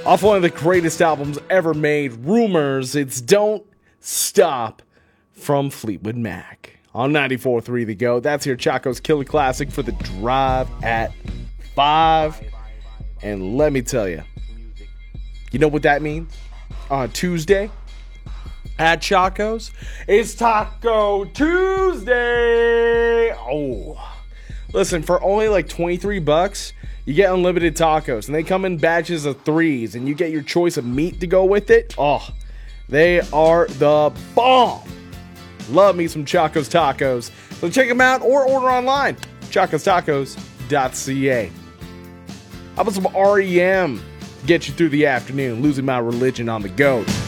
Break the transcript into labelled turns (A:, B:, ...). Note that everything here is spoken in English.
A: Off one of the greatest albums ever made, Rumors, it's Don't Stop from Fleetwood Mac. On 94.3 The Go, that's your Chaco's Killer Classic for the drive at 5. And let me tell you, you know what that means? On Tuesday at Chaco's, it's Taco Tuesday. Oh, listen, for only like $23, you get unlimited tacos, and they come in batches of 3s, and you get your choice of meat to go with it. Oh, they are the bomb. Love me some Chaco's Tacos. So check them out or order online. chacostacos.ca. How about some REM to get you through the afternoon? Losing My Religion on the go.